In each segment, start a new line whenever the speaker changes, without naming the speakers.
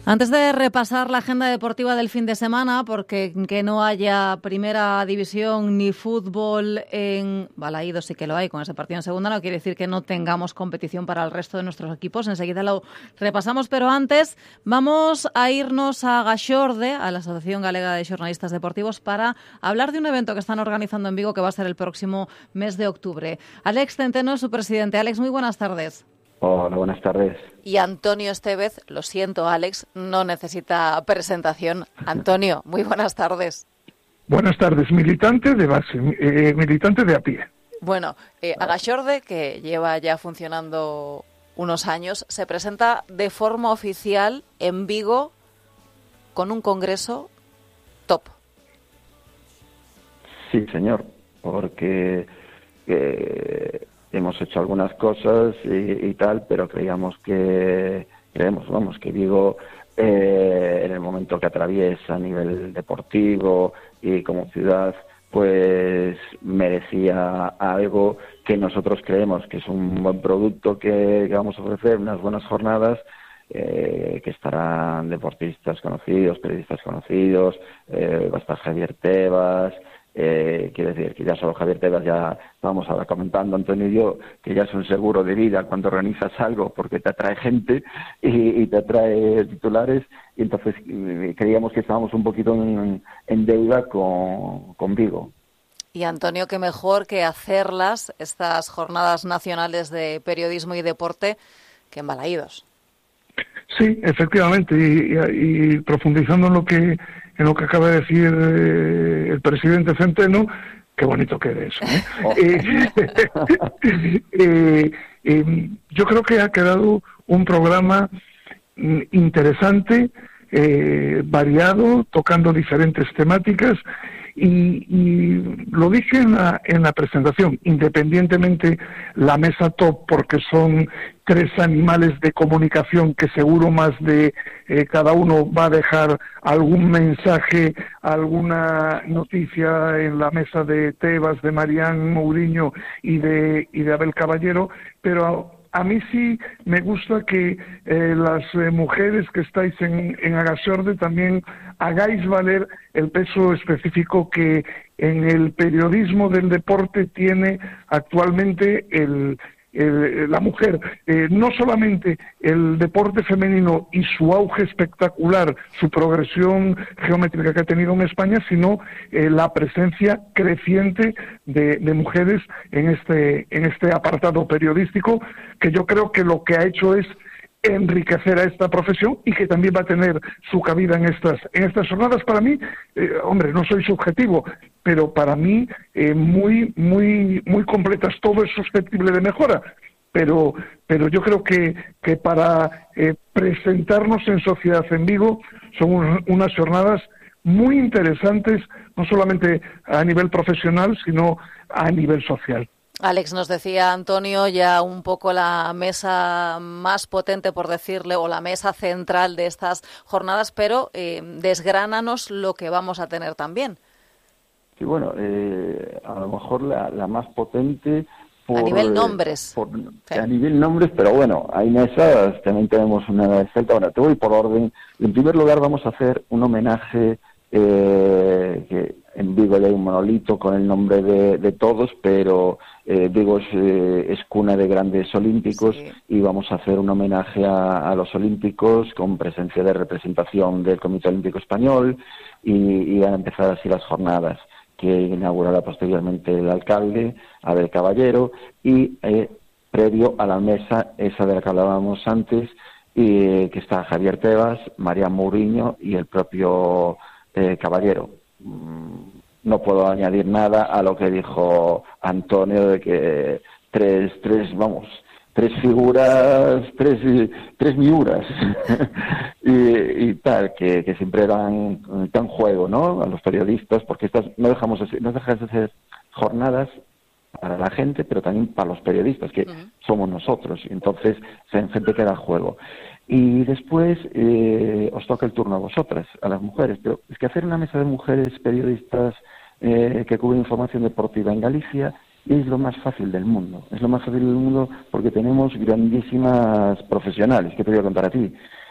Antes de repasar la agenda deportiva del fin de semana, porque que no haya primera división ni fútbol en Balaídos, sí que lo hay con ese partido en segunda, no quiere decir que no tengamos competición para el resto de nuestros equipos. Enseguida lo repasamos, pero antes vamos a irnos a Gaxorde, a la Asociación Galega de Xornalistas Deportivos, para hablar de un evento que están organizando en Vigo que va a ser el próximo mes de octubre. Alex Centeno es su presidente. Alex, muy buenas tardes.
Hola, buenas tardes.
Y Antonio Estevez, lo siento, Alex, no necesita presentación. Antonio, muy buenas tardes.
Buenas tardes, militante de base, militante de a pie.
Bueno, Agaxorde, que lleva ya funcionando unos años, se presenta de forma oficial en Vigo con un congreso top.
Sí, señor, porque hemos hecho algunas cosas y tal, pero creemos, que Vigo, en el momento que atraviesa a nivel deportivo y como ciudad, pues merecía algo que nosotros creemos que es un buen producto que vamos a ofrecer, unas buenas jornadas, que estarán deportistas conocidos, periodistas conocidos, va a estar Javier Tebas. Quiero decir que ya solo Javier Tebas, ya estábamos ahora comentando Antonio y yo, que ya es un seguro de vida cuando organizas algo, porque te atrae gente y te atrae titulares, y entonces creíamos que estábamos un poquito en deuda con Vigo.
Y Antonio, qué mejor que hacerlas, estas jornadas nacionales de periodismo y deporte, que en Balaídos.
Sí, efectivamente, y profundizando en lo que acaba de decir el presidente Centeno, qué bonito queda eso. Yo creo que ha quedado un programa interesante, variado, tocando diferentes temáticas, y lo dije en la presentación, independientemente la mesa top, porque son tres animales de comunicación que seguro más de cada uno va a dejar algún mensaje, alguna noticia en la mesa de Tebas, de Marián Mourinho y de Abel Caballero, pero a mí sí me gusta que las mujeres que estáis en Agaxorde también hagáis valer el peso específico que en el periodismo del deporte tiene actualmente la mujer. No solamente el deporte femenino y su auge espectacular, su progresión geométrica que ha tenido en España, sino la presencia creciente de mujeres en este apartado periodístico, que yo creo que lo que ha hecho es enriquecer a esta profesión y que también va a tener su cabida en estas jornadas. Para mí, hombre, no soy subjetivo, pero para mí muy completas. Todo es susceptible de mejora, pero yo creo que para presentarnos en sociedad en Vigo son unas jornadas muy interesantes, no solamente a nivel profesional, sino a nivel social.
Alex, nos decía Antonio ya un poco la mesa más potente, por decirle, o la mesa central de estas jornadas, pero desgránanos lo que vamos a tener también.
Sí, bueno, a lo mejor la más potente
a nivel nombres.
Sí. A nivel nombres, pero bueno, hay mesas, también tenemos una celta. Bueno, te voy por orden. En primer lugar vamos a hacer un homenaje, que en Vigo hay un monolito con el nombre de todos, pero Vigo es cuna de grandes olímpicos, sí. Y vamos a hacer un homenaje a los olímpicos con presencia de representación del Comité Olímpico Español, y van a empezar así las jornadas, que inaugurará posteriormente el alcalde, Abel Caballero, y previo a la mesa esa de la que hablábamos antes, que está Javier Tebas, Marián Mourinho y el propio Caballero. No puedo añadir nada a lo que dijo Antonio, de que tres figuras, tres miuras y tal, que siempre dan juego, ¿no?, a los periodistas, porque no dejan de ser jornadas para la gente, pero también para los periodistas, que somos nosotros, y entonces gente que da juego. Y después os toca el turno a vosotras, a las mujeres, pero es que hacer una mesa de mujeres periodistas que cubren información deportiva en Galicia es lo más fácil del mundo. Es lo más fácil del mundo porque tenemos grandísimas profesionales, que te voy a contar a ti.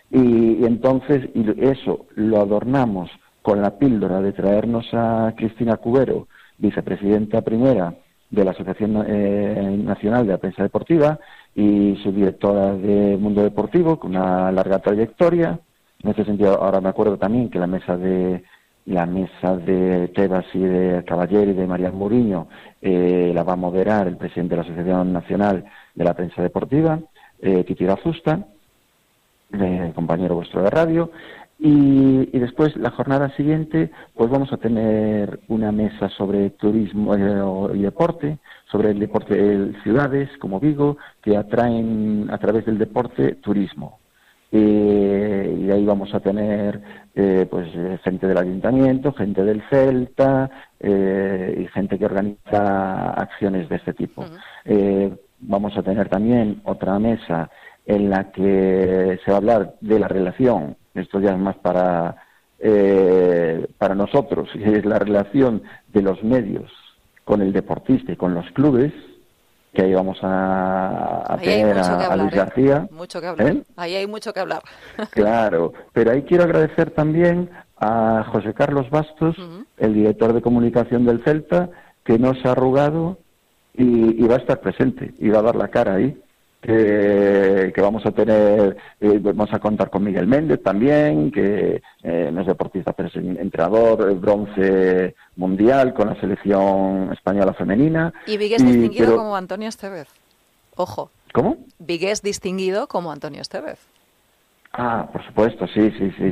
Y entonces eso lo adornamos con la píldora de traernos a Cristina Cubero, vicepresidenta primera de la Asociación Nacional de la Prensa Deportiva y subdirectora de Mundo Deportivo, con una larga trayectoria. En ese sentido, ahora me acuerdo también que la mesa de Tebas y de Caballero y de María Muriño la va a moderar el presidente de la Asociación Nacional de la Prensa Deportiva, Titi Gazusta, compañero vuestro de radio. Y después, la jornada siguiente, pues vamos a tener una mesa sobre turismo y deporte, sobre el deporte de ciudades como Vigo, que atraen a través del deporte turismo. Y ahí vamos a tener pues gente del ayuntamiento, gente del Celta y gente que organiza acciones de este tipo. Vamos a tener también otra mesa en la que se va a hablar de la relación, esto ya es más para nosotros, es la relación de los medios con el deportista y con los clubes, que ahí vamos a tener a Luis García.
Mucho que hablar. Ahí hay mucho que hablar.
Claro, pero ahí quiero agradecer también a José Carlos Bastos, el director de comunicación del Celta, que no se ha arrugado y va a estar presente y va a dar la cara ahí. Que vamos a tener, vamos a contar con Miguel Méndez también, que no es deportista, pero es entrenador, bronce mundial con la selección española femenina.
Y Vigués distinguido como Antonio Estevez. Ojo.
¿Cómo?
Vigués distinguido como Antonio Estevez.
Ah, por supuesto, sí.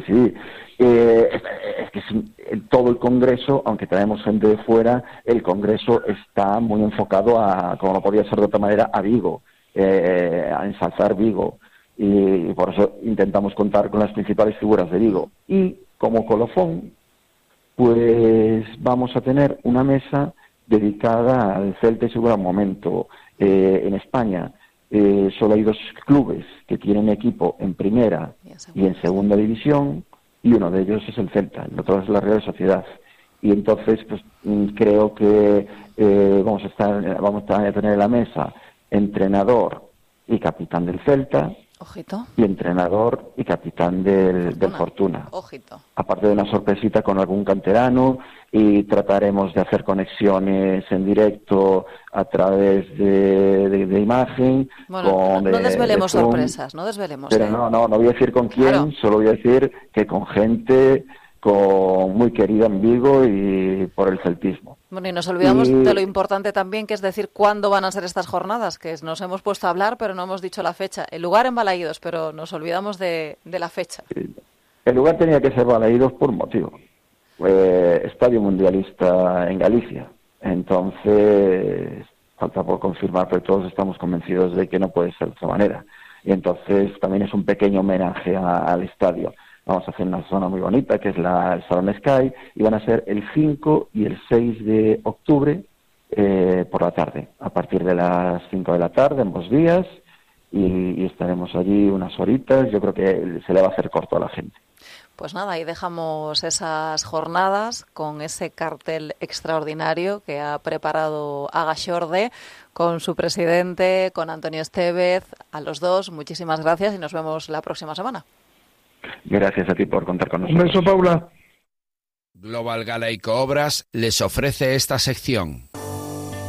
Es que todo el Congreso, aunque traemos gente de fuera, el Congreso está muy enfocado a, como no podía ser de otra manera, a Vigo. A ensalzar Vigo, y por eso intentamos contar con las principales figuras de Vigo. Y como colofón, pues vamos a tener una mesa dedicada al Celta y Segura Momento. En España solo hay 2 clubes que tienen equipo en primera y en segunda división, y uno de ellos es el Celta, el otro es la Real Sociedad. Y entonces pues creo que vamos a tener en la mesa entrenador y capitán del Celta.
Ojito.
Y entrenador y capitán del Fortuna.
Ojito. Aparte
de una sorpresita con algún canterano, y trataremos de hacer conexiones en directo a través de imagen.
Bueno, no desvelemos sorpresas, no desvelemos.
Pero no voy a decir con quién, claro. Solo voy a decir que con gente muy querida en Vigo y por el celtismo.
Bueno, y nos olvidamos de lo importante también, que es decir cuándo van a ser estas jornadas, que nos hemos puesto a hablar, pero no hemos dicho la fecha. El lugar en Balaídos, pero nos olvidamos de la fecha.
El lugar tenía que ser Balaídos por motivo. Estadio Mundialista en Galicia. Entonces, falta por confirmar, pero todos estamos convencidos de que no puede ser de otra manera. Y entonces también es un pequeño homenaje al estadio. Vamos a hacer una zona muy bonita, que es el Salón Sky, y van a ser el 5 y el 6 de octubre por la tarde, a partir de las 5 de la tarde, ambos días, y estaremos allí unas horitas. Yo creo que se le va a hacer corto a la gente.
Pues nada, ahí dejamos esas jornadas con ese cartel extraordinario que ha preparado Agaxorde con su presidente, con Antonio Estevez. A los dos, muchísimas gracias y nos vemos la próxima semana.
Gracias a ti por contar con nosotros.
Un beso, Paula.
Global Galaico Obras les ofrece esta sección.